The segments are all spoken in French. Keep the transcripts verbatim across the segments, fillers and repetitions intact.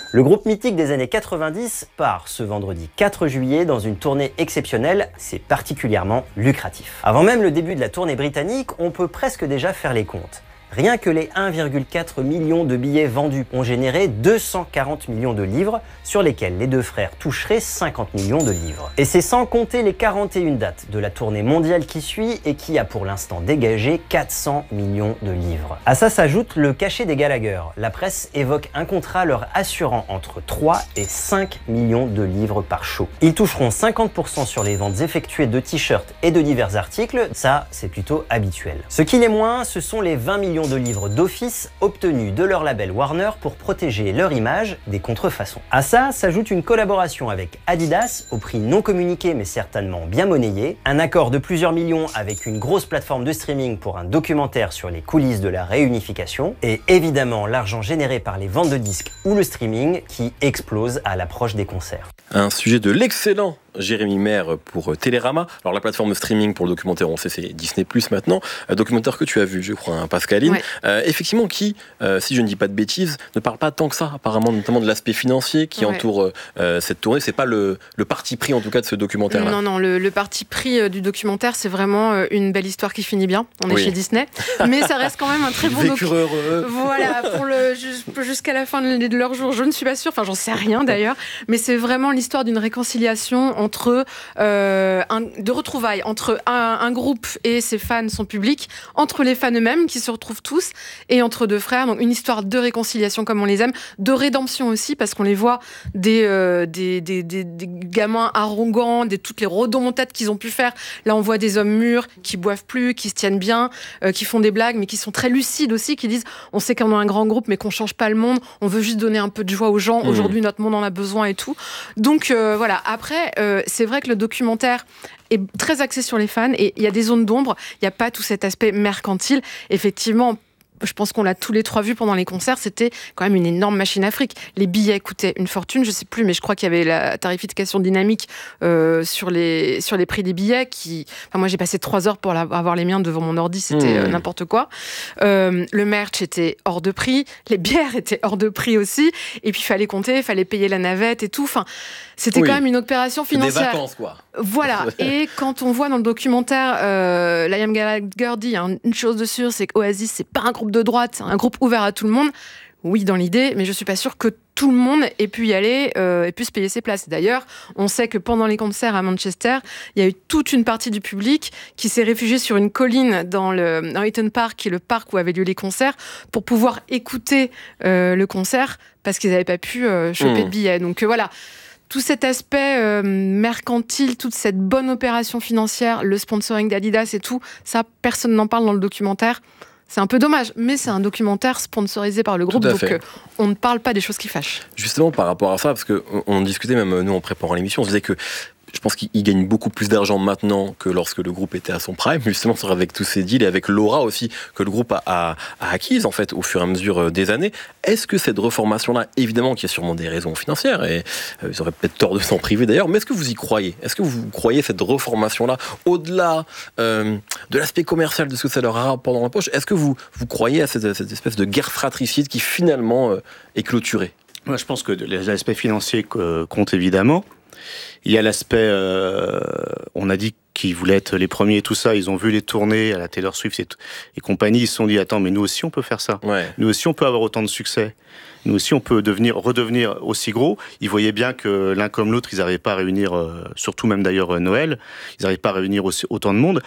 Le groupe mythique des années quatre-vingt-dix part ce vendredi quatre juillet dans une tournée exceptionnelle, c'est particulièrement lucratif. Avant même le début de la tournée britannique, on peut presque déjà faire les comptes. Rien que les un virgule quatre million de billets vendus ont généré deux cent quarante millions de livres, sur lesquels les deux frères toucheraient cinquante millions de livres. Et c'est sans compter les quarante et une dates de la tournée mondiale qui suit et qui a pour l'instant dégagé quatre cents millions de livres. À ça s'ajoute le cachet des Gallagher. La presse évoque un contrat leur assurant entre trois et cinq millions de livres par show. Ils toucheront cinquante pour cent sur les ventes effectuées de t-shirts et de divers articles, ça c'est plutôt habituel. Ce qui l'est moins, ce sont les vingt millions de livres d'office obtenus de leur label Warner pour protéger leur image des contrefaçons. À ça s'ajoute une collaboration avec Adidas au prix non communiqué mais certainement bien monnayé, un accord de plusieurs millions avec une grosse plateforme de streaming pour un documentaire sur les coulisses de la réunification et évidemment l'argent généré par les ventes de disques ou le streaming qui explose à l'approche des concerts. Un sujet de l'excellent Jérémy Maire pour Télérama. Alors la plateforme de streaming pour le documentaire, on sait, c'est Disney plus maintenant. Un documentaire que tu as vu, je crois, hein, Pascaline. Ouais. Euh, effectivement, qui, euh, si je ne dis pas de bêtises, ne parle pas tant que ça, apparemment, notamment de l'aspect financier qui ouais. entoure euh, cette tournée. C'est pas le, le parti pris, en tout cas, de ce documentaire-là. Non, non, le, le parti pris du documentaire, c'est vraiment une belle histoire qui finit bien. On est oui. chez Disney, mais ça reste quand même un très bon documentaire. Voilà, pour le, jusqu'à la fin de leur jour, je ne suis pas sûre. Enfin, j'en sais rien d'ailleurs, mais c'est vraiment l'histoire d'une réconciliation entre euh, un, de retrouvailles entre un, un groupe et ses fans, son public, entre les fans eux-mêmes qui se retrouvent tous et entre deux frères. Donc une histoire de réconciliation comme on les aime, de rédemption aussi parce qu'on les voit des euh, des, des, des, des gamins arrogants, des toutes les rodomontades qu'ils ont pu faire. Là on voit des hommes mûrs qui boivent plus, qui se tiennent bien, euh, qui font des blagues mais qui sont très lucides aussi, qui disent on sait qu'on a un grand groupe mais qu'on change pas le monde, on veut juste donner un peu de joie aux gens. Mmh. Aujourd'hui notre monde en a besoin et tout. Donc euh, voilà. Après euh, c'est vrai que le documentaire est très axé sur les fans et il y a des zones d'ombre, il n'y a pas tout cet aspect mercantile. Effectivement, je pense qu'on l'a tous les trois vu pendant les concerts, c'était quand même une énorme machine à fric. Les billets coûtaient une fortune, je sais plus, mais je crois qu'il y avait la tarification dynamique euh, sur les sur les prix des billets. Qui, enfin moi j'ai passé trois heures pour avoir les miens devant mon ordi, c'était mmh. euh, n'importe quoi. Euh, le merch était hors de prix, les bières étaient hors de prix aussi, et puis il fallait compter, il fallait payer la navette et tout. Enfin, c'était oui. quand même une opération financière. Des vacances quoi. Voilà. Et quand on voit dans le documentaire, euh, Liam Gallagher dit hein, une chose de sûre, c'est qu'Oasis c'est pas un groupe de droite, c'est un groupe ouvert à tout le monde. Oui, dans l'idée, mais je suis pas sûre que tout le monde ait pu y aller euh, et pu se payer ses places. D'ailleurs, on sait que pendant les concerts à Manchester, il y a eu toute une partie du public qui s'est réfugiée sur une colline dans le dans Eaton Park, qui est le parc où avaient lieu les concerts, pour pouvoir écouter euh, le concert parce qu'ils n'avaient pas pu euh, choper mmh. de billets. Donc euh, voilà. Tout cet aspect euh, mercantile, toute cette bonne opération financière, le sponsoring d'Adidas et tout, ça, personne n'en parle dans le documentaire. C'est un peu dommage, mais c'est un documentaire sponsorisé par le groupe, donc euh, on ne parle pas des choses qui fâchent. Justement, par rapport à ça, parce qu'on on discutait même, nous, en préparant l'émission, on se disait que je pense qu'il gagne beaucoup plus d'argent maintenant que lorsque le groupe était à son prime, justement avec tous ces deals et avec l'aura aussi que le groupe a, a, a acquise en fait au fur et à mesure des années. Est-ce que cette reformation-là, évidemment qu'il y a sûrement des raisons financières et euh, ils auraient peut-être tort de s'en priver d'ailleurs, mais est-ce que vous y croyez ? Est-ce que vous croyez cette reformation-là au-delà euh, de l'aspect commercial de ce que ça leur a pendant la poche ? Est-ce que vous, vous croyez à cette, cette espèce de guerre fratricide qui finalement euh, est clôturée ? Moi, je pense que l'aspect financier compte évidemment. Il y a l'aspect, euh, on a dit qu'ils voulaient être les premiers et tout ça, ils ont vu les tournées à la Taylor Swift et, et compagnie, ils se sont dit, attends, mais nous aussi on peut faire ça. Ouais. Nous aussi on peut avoir autant de succès. Nous aussi on peut devenir, redevenir aussi gros. Ils voyaient bien que l'un comme l'autre, ils n'arrivaient pas à réunir, euh, surtout même d'ailleurs Noël, ils n'arrivaient pas à réunir aussi, autant de monde.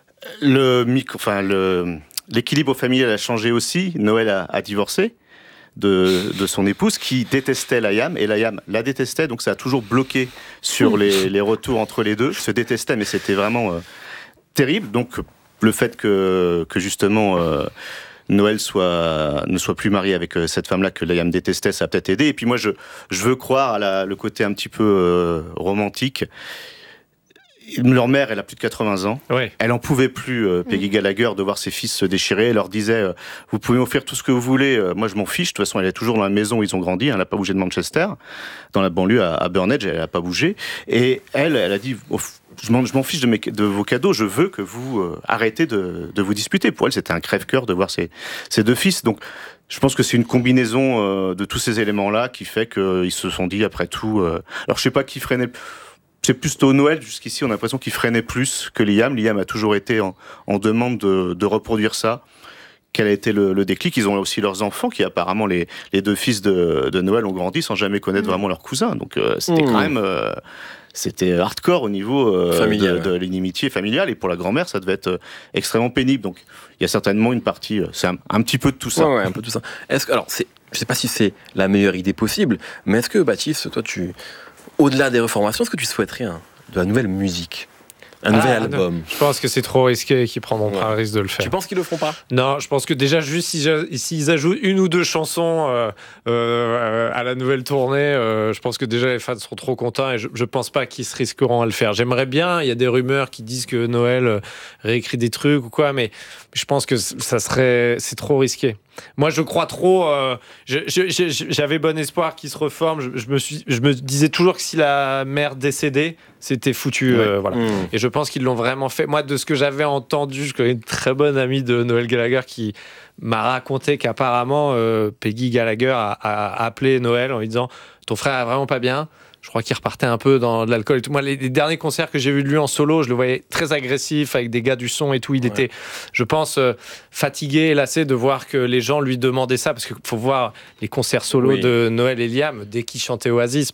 Le, enfin, le, l'équilibre familial a changé aussi, Noël a, a divorcé. De, de son épouse qui détestait Liam et Liam la détestait, donc ça a toujours bloqué sur les, les retours entre les deux. Ils se détestaient, mais c'était vraiment euh, terrible. Donc le fait que, que justement euh, Noël soit, ne soit plus marié avec euh, cette femme-là que Liam détestait, ça a peut-être aidé. Et puis moi je, je veux croire à la, le côté un petit peu euh, romantique. leur mère, elle a plus de quatre-vingts ans. Oui. Elle en pouvait plus, euh, Peggy Gallagher, de voir ses fils se déchirer. Elle leur disait, euh, vous pouvez m'offrir tout ce que vous voulez. Euh, moi, je m'en fiche. De toute façon, elle est toujours dans la maison où ils ont grandi. Elle n'a pas bougé de Manchester. Dans la banlieue à, à Burnage, elle n'a pas bougé. Et elle, elle a dit, oh, je m'en, je m'en fiche de, mes, de vos cadeaux. Je veux que vous euh, arrêtez de, de vous disputer. Pour elle, c'était un crève-cœur de voir ses, ses deux fils. Donc, je pense que c'est une combinaison euh, de tous ces éléments-là qui fait qu'ils se sont dit, après tout... Euh... Alors, je sais pas qui freinait... C'est plutôt Noël, jusqu'ici, on a l'impression qu'il freinait plus que Liam. Liam a toujours été en, en demande de, de reproduire ça. Quel a été le, le déclic? Ils ont aussi leurs enfants, qui apparemment, les, les deux fils de, de Noël ont grandi sans jamais connaître mmh. vraiment leur cousin. Donc, euh, c'était mmh. quand même... Euh, c'était hardcore au niveau euh, Familial, de, de l'inimitié familiale. Et pour la grand-mère, ça devait être euh, extrêmement pénible. Donc, il y a certainement une partie... Euh, c'est un, un petit peu de tout ça. Ouais, ouais, un peu de tout ça. Est-ce que, alors, c'est, je ne sais pas si c'est la meilleure idée possible, mais est-ce que, Baptiste, toi, tu... Au-delà des reformations, est-ce que tu souhaiterais un, de la nouvelle musique? Un nouvel ah, album. Non. Je pense que c'est trop risqué qu'ils prendront ouais. pas le risque de le faire. Tu penses qu'ils le feront pas? Non, je pense que déjà juste s'ils, s'ils ajoutent une ou deux chansons euh, euh, à la nouvelle tournée, euh, je pense que déjà les fans seront trop contents et je, je pense pas qu'ils se risqueront à le faire. J'aimerais bien, il y a des rumeurs qui disent que Noël réécrit des trucs ou quoi, mais je pense que ça serait, c'est trop risqué. Moi, je crois trop. Euh, je, je, je, j'avais bon espoir qu'il se reforme. Je, je, me suis, je me disais toujours que si la mère décédait, c'était foutu. Ouais. Euh, voilà. Mmh. Et je pense qu'ils l'ont vraiment fait. Moi, de ce que j'avais entendu, je connais une très bonne amie de Noël Gallagher qui m'a raconté qu'apparemment euh, Peggy Gallagher a, a appelé Noël en lui disant « Ton frère est vraiment pas bien ». Je crois qu'il repartait un peu dans de l'alcool et tout. Moi, les, les derniers concerts que j'ai vus de lui en solo, je le voyais très agressif avec des gars du son et tout. Il ouais. était, je pense, euh, fatigué et lassé de voir que les gens lui demandaient ça. Parce qu'il faut voir les concerts solo oui. de Noël et Liam, dès qu'ils chantaient Oasis.